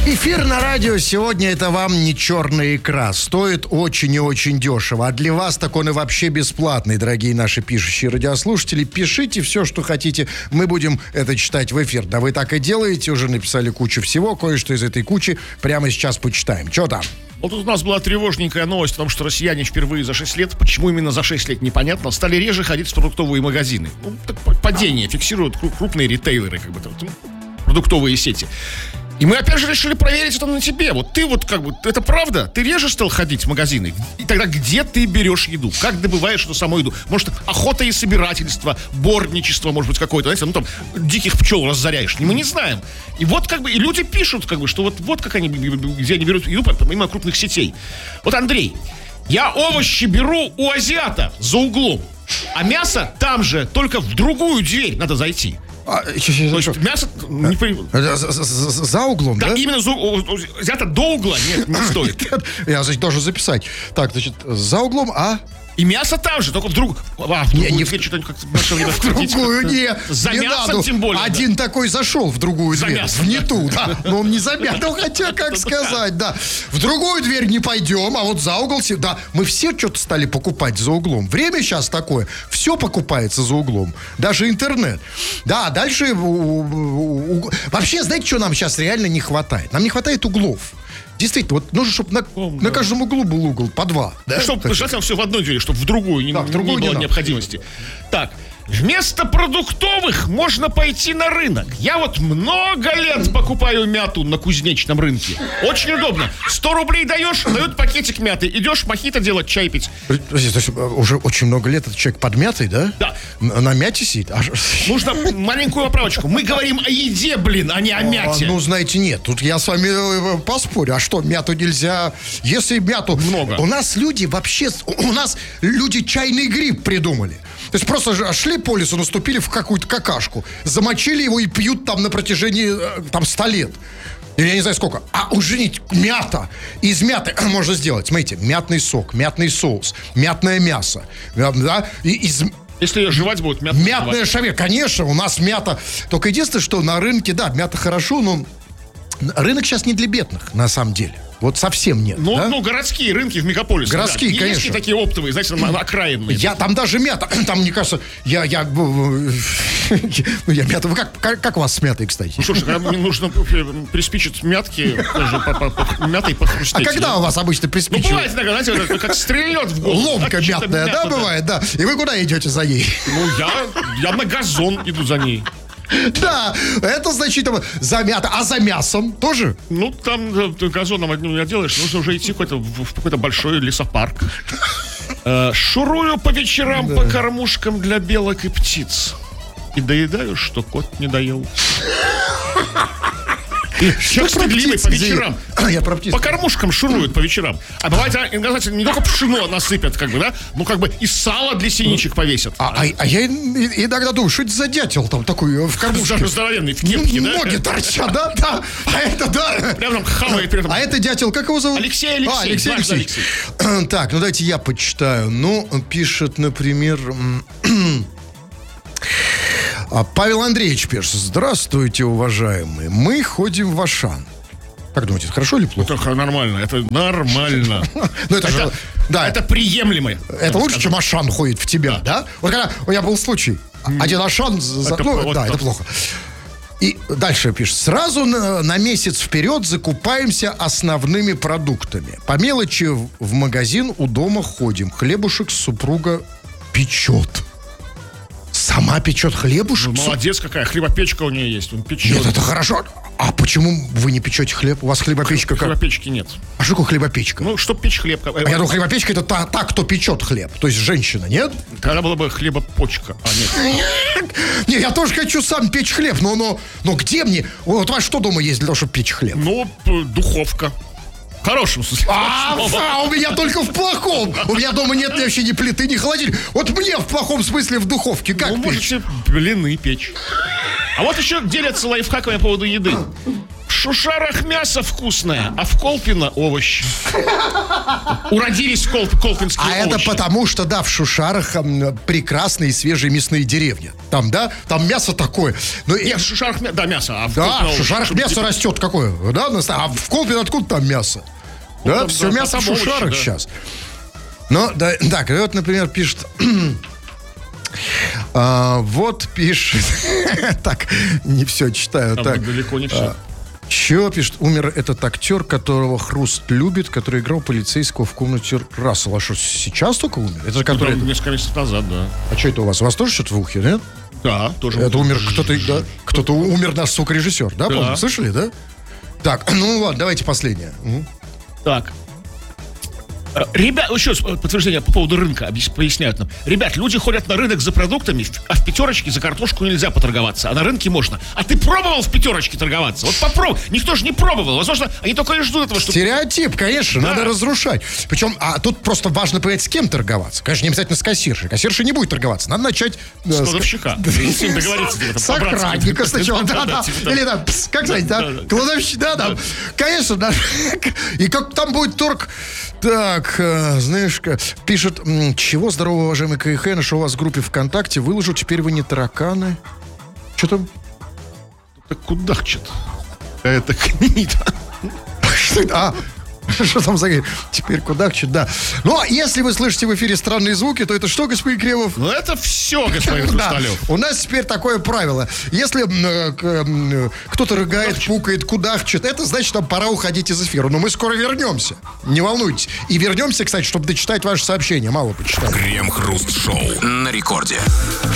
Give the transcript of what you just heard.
Эфир на радио сегодня это вам не черная икра. Стоит очень и очень дешево. А для вас так он и вообще бесплатный, дорогие наши пишущие радиослушатели. Пишите все, что хотите. Мы будем это читать в эфир. Да вы так и делаете. Уже написали кучу всего. Кое-что из этой кучи прямо сейчас почитаем. Что там? Вот тут у нас была тревожненькая новость о том, что россияне впервые за 6 лет, почему именно за 6 лет, непонятно, стали реже ходить в продуктовые магазины. Ну, так падение фиксируют крупные ритейлеры, как бы там, продуктовые сети. И мы опять же решили проверить это на тебе. Вот ты вот как бы, это правда? Ты реже стал ходить в магазины? И тогда где ты берешь еду? Как добываешь эту саму еду? Может, охота и собирательство, борничество, может быть, какое-то, знаете, ну там, диких пчел разоряешь. Мы не знаем. И вот как бы, и люди пишут, как бы, что вот как они, где они берут еду, помимо крупных сетей. Вот, Андрей, я овощи беру у азиата за углом, а мясо там же, только в другую дверь надо зайти. То есть мясо за углом, да? Да, именно взято до угла не стоит. Я должен записать. Так, значит, за углом, И мясо там же, только в другую. В другую, не. За мясом тем более. Один такой зашел в другую дверь. В не ту, да. Но он не замятал, хотя, как сказать, да. В другую дверь не пойдем, а вот за угол, да. Мы все что-то стали покупать за углом. Время сейчас такое. Все покупается за углом. Даже интернет. Да, дальше... Вообще, знаете, что нам сейчас реально не хватает? Нам не хватает углов. Действительно, вот нужно, чтобы на каждом углу был угол по два. Да? Чтобы желательно все в одной двери, чтобы в другую не было необходимости. Так, вместо продуктовых можно пойти на рынок. Я вот много лет покупаю мяту на кузнечном рынке. Очень удобно. 100 рублей даешь, дают пакетик мяты. Идешь мохито делать, чай пить. Уже очень много лет этот человек под мятой, да? Да. На мяте сидит? Нужно маленькую поправочку. Мы говорим о еде, блин, а не о мяте. Ну, знаете, нет. Тут я с вами поспорю. А что, мяту нельзя? Если мяту... Много. У нас люди чайный гриб придумали. То есть просто шли по лесу, наступили в какую-то какашку, замочили его и пьют там на протяжении 100 лет. Или я не знаю сколько. А уже мята. Из мяты можно сделать, смотрите, мятный сок, мятный соус, мятное мясо. Да? Если ее жевать будет, мятная шаверма. Конечно, у нас мята. Только единственное, что на рынке, да, мята хорошо, но рынок сейчас не для бедных, на самом деле. Вот совсем нет. Ну, городские рынки в мегаполисе. Городские, да. Конечно. Есть такие оптовые, знаете, окраинные. Там даже мята. Там, мне кажется, я мята. Вы как у вас с мятой, кстати? Ну, слушай, мне нужно приспичить мятки, мятой похрустеть. А когда у вас обычно приспичивают? Ну, бывает иногда, знаете, как стрельнет в голову. Ломка мятная, да, бывает, да? И вы куда идете за ней? Ну, я на газон иду за ней. Да, это значительно за мята. А за мясом тоже? Ну, там газоном не делаешь, нужно уже идти в какой-то большой лесопарк. Шурую по вечерам по кормушкам для белок и птиц. И доедаю, что кот не доел. Человек стыдливый по вечерам. Я про птиц. По кормушкам шуруют по вечерам. А бывает, не только пшено насыпят, как бы, да, ну, как бы и сало для синичек повесят. А я иногда думаю, что это за дятел там такой в кормушке? Даже здоровенный, в кепке, да? Ноги торчат, да. А это, да. Прям там хавает. А это дятел, как его зовут? Алексей. Так, ну давайте я почитаю. Ну, пишет, например... Павел Андреевич пишет: здравствуйте, уважаемые. Мы ходим в Ашан. Как думаете, хорошо или плохо? Это нормально, это нормально. Ну это же, да, это приемлемо. Это лучше, чем Ашан ходит в тебя, да? Вот когда у меня был случай, один Ашан, это плохо. И дальше пишет: сразу на месяц вперед закупаемся основными продуктами. По мелочи в магазин у дома ходим. Хлебушек супруга печет. Сама печет хлебушек? Ну, молодец какая, хлебопечка у нее есть, он печет. Нет, это хорошо. А почему вы не печете хлеб? У вас хлебопечка как? Хлебопечки нет. А что такое хлебопечка? Ну, чтоб печь хлеб. А я думаю, хлебопечка это та, кто печет хлеб. То есть женщина, нет? Тогда была бы хлебопочка, а нет. Не, я тоже хочу сам печь хлеб, но где мне? Вот у вас что дома есть для того, чтобы печь хлеб? Ну, духовка. В хорошем смысле. У меня только в плохом. У меня дома нет вообще ни плиты, ни холодильника. Вот мне в плохом смысле в духовке как печь? Можете блины печь. А вот еще делятся лайфхаками по поводу еды. Шушарах мясо вкусное, а в Колпино овощи. Уродились колпинские овощи. Это потому, что, да, в Шушарах прекрасные свежие мясные деревни. Там, да, там мясо такое. Нет, в Шушарах, да, мясо. А в Шушарах мясо растет какое, да, а в Колпино откуда там мясо? Да, там, все мясо в Шушарах овощи, сейчас. Но, да, так, вот, например, пишет... вот пишет... так, не все читаю. Там так, далеко не все. Чё пишет? Умер этот актер, которого Хруст любит, который играл полицейского в комнате Рассела. А что, сейчас только умер? Это который... Несколько месяцев назад, да. А что это у вас? У вас тоже что-то в ухе, нет? Да, тоже. Это умер кто-то, да? Кто-то умер, наш, сука, режиссер, да? Да. Слышали, да? Так, ну ладно, давайте последнее. Так. Ребят, еще подтверждение по поводу рынка поясняют нам. Ребят, люди ходят на рынок за продуктами, а в пятерочке за картошку нельзя поторговаться, а на рынке можно. А ты пробовал в пятерочке торговаться? Вот попробуй. Никто же не пробовал. Возможно, они только и ждут этого, что... Стереотип, конечно, да. Надо разрушать. Причем, тут просто важно понять, с кем торговаться. Конечно, не обязательно с кассиршей. Кассирша не будет торговаться. Надо начать... С кладовщика. С ним договориться. С охранника сначала, да. Или там, как сказать, да, кладовщик, да. Конечно, и как там будет торг... Так, знаешь, пишет, чего здорово, уважаемый КХ, нашел вас в группе ВКонтакте, выложу, теперь вы не тараканы. Что там? Так кудахчет. Это книга. Что там за... Теперь кудахчет, да. Ну, а если вы слышите в эфире странные звуки, то это что, господин Кремов? Ну, это все, господин Хрусталев. У нас теперь такое правило. Если кто-то рыгает, пукает, кудахчет, это значит, нам пора уходить из эфира. Но мы скоро вернемся. Не волнуйтесь. И вернемся, кстати, чтобы дочитать ваши сообщения. Мало почитали. Крем-хруст-шоу на рекорде.